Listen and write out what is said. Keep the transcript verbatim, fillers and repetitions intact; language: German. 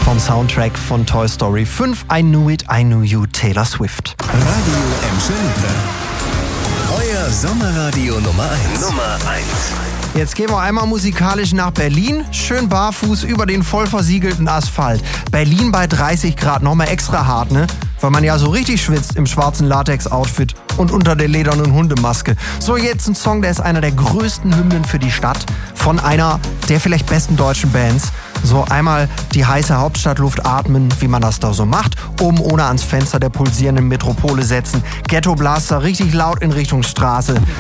vom Soundtrack von Toy Story fünf. I Knew It, I Knew You, Taylor Swift. Radio Emschelte. Euer Sommerradio Nummer eins. Nummer eins. Jetzt gehen wir einmal musikalisch nach Berlin. Schön barfuß über den voll versiegelten Asphalt. Berlin bei dreißig Grad, nochmal extra hart, ne? Weil man ja so richtig schwitzt im schwarzen Latex-Outfit und unter der ledernen Hundemaske. So, jetzt ein Song, der ist einer der größten Hymnen für die Stadt von einer der vielleicht besten deutschen Bands. So einmal die heiße Hauptstadtluft atmen, wie man das da so macht. Oben ohne ans Fenster der pulsierenden Metropole setzen. Ghetto Blaster richtig laut in Richtung Straße.